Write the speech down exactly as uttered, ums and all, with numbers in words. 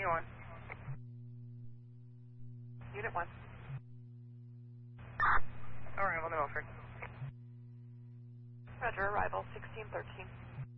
on. Unit one. Arrival to Milford. Roger, arrival sixteen thirteen.